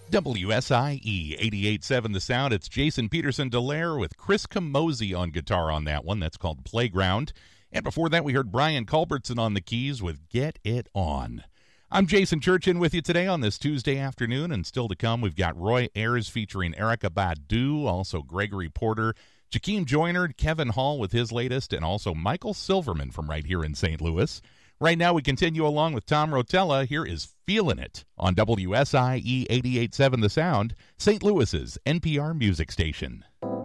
WSIE 88.7 The Sound. It's Jason Peterson Delaire with Chris Camozzi on guitar on that one. That's called Playground. And before that, we heard Brian Culbertson on the keys with Get It On. I'm Jason Churchin with you today on this Tuesday afternoon, and still to come, we've got Roy Ayers featuring Erykah Badu, also Gregory Porter, Jakeem Joyner, Kevin Hall with his latest, and also Michael Silverman from right here in St. Louis. Right now, we continue along with Tom Rotella. Here is Feelin' It on WSIE 88.7 The Sound, St. Louis's NPR music station.